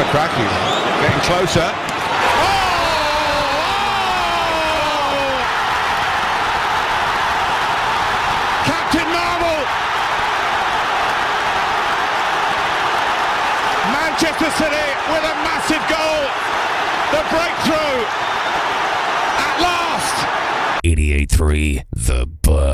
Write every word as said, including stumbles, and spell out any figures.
Cracking. Getting closer. Oh! Captain Marvel! Manchester City with a massive goal. The breakthrough at last. eighty-eight point three The Buzz.